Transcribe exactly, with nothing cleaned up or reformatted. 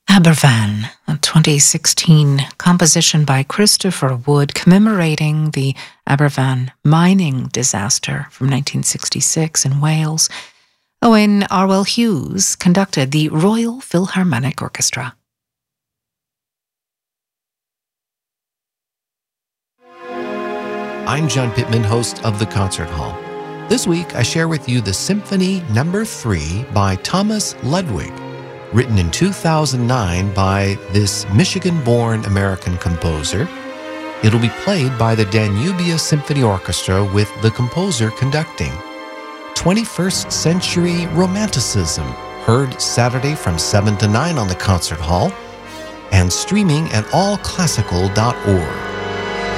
Aberfan, a twenty sixteen composition by Christopher Wood commemorating the Aberfan mining disaster from nineteen sixty-six in Wales. Owen Arwell Hughes conducted the Royal Philharmonic Orchestra. I'm John Pittman, host of The Concert Hall. This week, I share with you the Symphony Number three by Thomas Ludwig, written in two thousand nine by this Michigan-born American composer. It'll be played by the Danubia Symphony Orchestra with the composer conducting. twenty-first century Romanticism, heard Saturday from seven to nine on the Concert Hall, and streaming at all classical dot org.